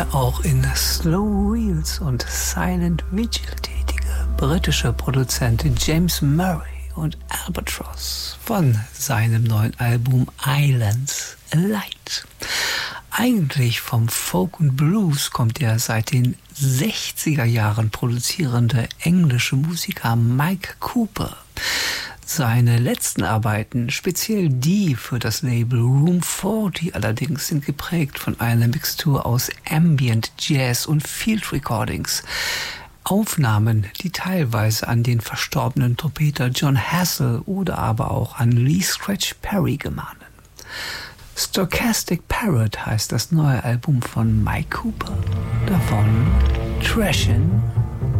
der auch in Slow Wheels und Silent Vigil tätige britische Produzent James Murray und Albatross von seinem neuen Album Islands Light. Eigentlich vom Folk und Blues kommt der seit den 60er Jahren produzierende englische Musiker Mike Cooper. Seine letzten Arbeiten, speziell die für das Label Room 40 allerdings, sind geprägt von einer Mixtur aus Ambient, Jazz und Field Recordings. Aufnahmen, die teilweise an den verstorbenen Trompeter John Hassell oder aber auch an Lee Scratch Perry gemahnen. Stochastic Parrot heißt das neue Album von Mike Cooper. Davon Trashin'